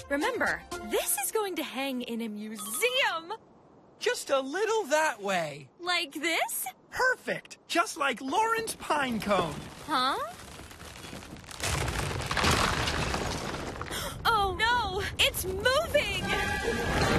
Remember, this is going to hang in a museum. Just a little that way. Like this? Perfect! Just like Lauren's pine cone. Huh? Oh no! It's moving!